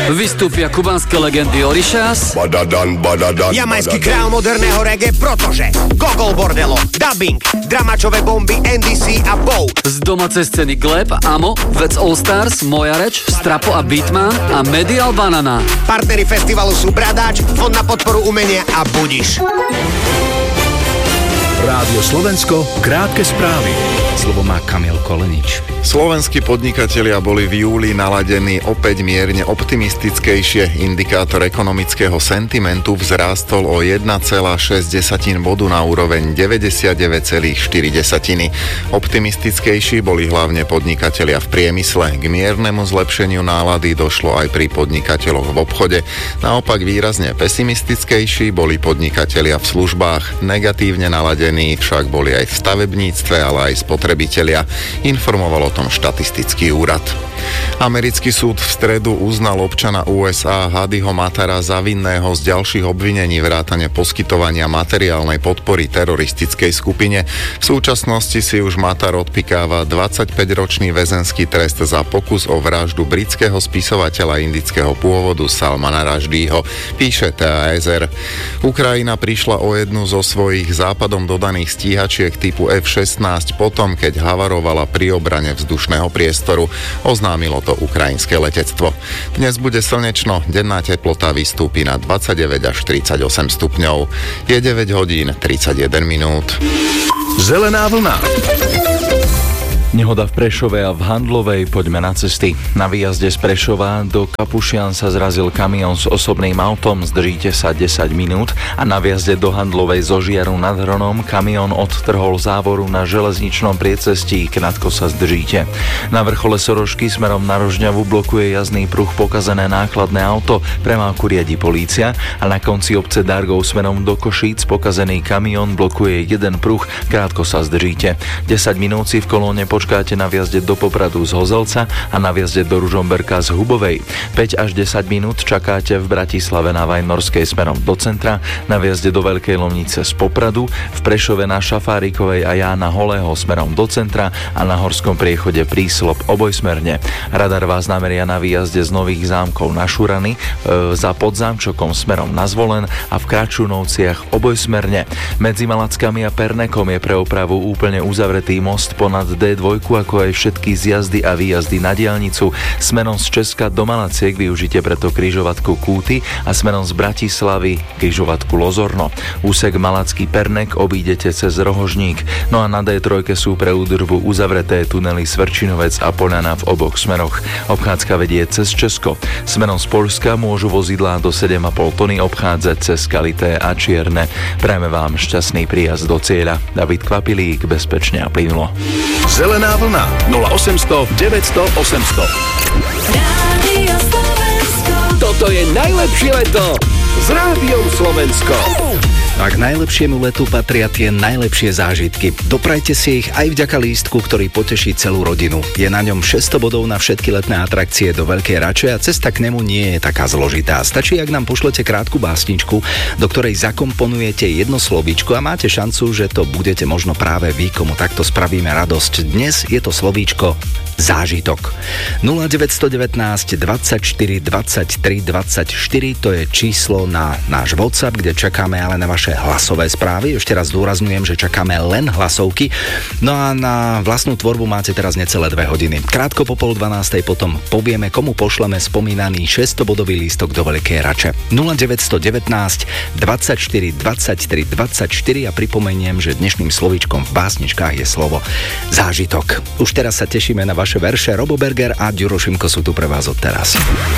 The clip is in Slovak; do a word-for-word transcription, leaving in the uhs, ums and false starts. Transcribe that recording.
Vystúpia kubanské legendy Orishas, jamajský král moderného reggae, protože Gogol Bordelo, Dubbing, dramačové bomby N D C a Bow. z domácej scény Gleb, Amo, Vec All Stars, Moja reč, Strapo a Beatman a Medial Banana. Partneri festivalu sú Bradáč, Fond na podporu umenia a Budiš. Rádio Slovensko, krátke správy. Slovo má Kamil Kolenič. Slovenskí podnikatelia boli v júli naladení opäť mierne optimistickejšie. Indikátor ekonomického sentimentu vzrástol o jeden celá šesť bodu na úroveň deväťdesiatdeväť celá štyri. Optimistickejší boli hlavne podnikatelia v priemysle. K miernemu zlepšeniu nálady došlo aj pri podnikateľoch v obchode. Naopak výrazne pesimistickejší boli podnikatelia v službách. Negatívne naladení však boli aj v stavebníctve, ale aj spotrebitelia. Informoval o tom štatistický úrad. Americký súd v stredu uznal občana U S A Hadiho Matara za vinného z ďalších obvinení vrátane poskytovania materiálnej podpory teroristickej skupine. V súčasnosti si už Matar odpikáva dvadsaťpäťročný väzenský trest za pokus o vraždu britského spisovateľa indického pôvodu Salmana Rushdieho, píše T A S R. Ukrajina prišla o jednu zo svojich západom dodaných stíhačiek typu F šestnásť potom, keď havarovala pri obrane vzdušného priestoru. Oznámilo to ukrajinské letectvo. Dnes bude slnečno, denná teplota vystúpi na dvadsaťdeväť až tridsaťosem stupňov. Je deväť hodín tridsaťjeden minút. Zelená vlna. Nehoda v Prešove a v Handlovej, poďme na cesty. Na výjazde z Prešova do Kapušian sa zrazil kamión s osobným autom, zdržíte sa desať minút a na výjazde do Handlovej zo Žiaru nad Hronom kamión odtrhol závoru na železničnom priecestí, krátko sa zdržíte. Na vrchole Sorošky smerom na Rožňavu blokuje jazdný pruh pokazené nákladné auto, premávku riadi polícia a na konci obce Dargov smerom do Košíc pokazený kamión blokuje jeden pruh, krátko sa zdržíte. desať minút si v kolóne počkáte na viazde do Popradu z Hozelca a na viazde do Ružomberka z Hubovej. päť až desať minút čakáte v Bratislave na Vajnorskej smerom do centra, na viazde do Veľkej Lomnice z Popradu, v Prešove na Šafárikovej a Jána Holého smerom do centra a na Horskom priechode Príslop obojsmerne. Radar vás nameria na výjazde z Nových Zámkov na Šurany, e, za Podzámčokom smerom na Zvolen a v Kračunovciach obojsmerne. Medzi Malackami a Pernekom je pre opravu úplne uzavretý most ponad dé dva, ako aj všetky zjazdy a výjazdy na diaľnicu. Smerom z Česka do Malaciek využite preto križovatku Kúty a smerom z Bratislavy križovatku Lozorno. Úsek Malacký Pernek obídete cez Rohožník. No a na dé tri sú pre údržbu uzavreté tunely Svrčinovec a Poľana v oboch smeroch. Obchádzka vedie cez Česko. Smerom z Poľska môžu vozidlá do sedem a pol tony obchádzať cez Kalité a Čierne. Prajme vám šťastný príjazd do cieľa. David Kvapilík, bezpečne a plynulo. Zelená vlna nula osemsto deväťsto osemsto. Toto je najlepšie leto s Rádiom Slovensko. A k najlepšiemu letu patria tie najlepšie zážitky. Doprajte si ich aj vďaka lístku, ktorý poteší celú rodinu. Je na ňom šesťsto bodov na všetky letné atrakcie do Veľkej Rače a cesta k nemu nie je taká zložitá. Stačí, ak nám pošlete krátku básničku, do ktorej zakomponujete jedno slovíčko a máte šancu, že to budete možno práve vy, komu takto spravíme radosť. Dnes je to slovíčko zážitok. nula deväť jedna deväť dvadsaťštyri dvadsaťtri dvadsaťštyri, to je číslo na náš WhatsApp, kde čakáme ale na vaše hlasové správy. Ešte raz zdôrazňujem, že čakáme len hlasovky. No a na vlastnú tvorbu máte teraz necelé dve hodiny. Krátko po pol dvanástej potom povieme, komu pošleme spomínaný šesťstobodový lístok do Veľkej Rače. nula deväť jedna deväť dvadsaťštyri dvadsaťtri dvadsaťštyri a pripomeniem, že dnešným slovíčkom v básničkách je slovo zážitok. Už teraz sa tešíme na vaše verše. Robo Berger a Ďuro Šimko sú tu pre vás odteraz.